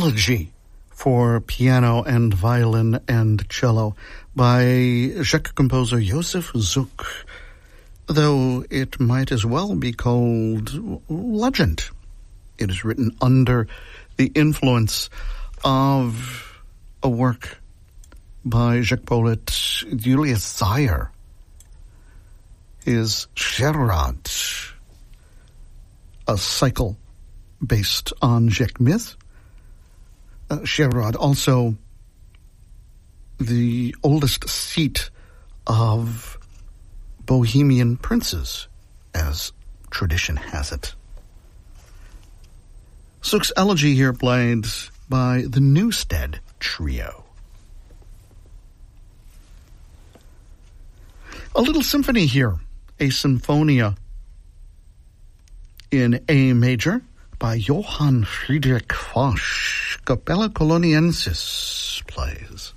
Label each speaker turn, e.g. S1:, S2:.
S1: Elegy for piano and violin and cello by Czech composer Josef Suk, though it might as well be called legend. It is written under the influence of a work by Czech poet Julius Zeyer, his Sherrod, a cycle based on Czech myth. Sherrod, also the oldest seat of Bohemian princes, as tradition has it. Suk's elegy here played by the Newstead Trio. A little symphony here, a Sinfonia in A major by Johann Friedrich Foch. Capella Coloniensis plays.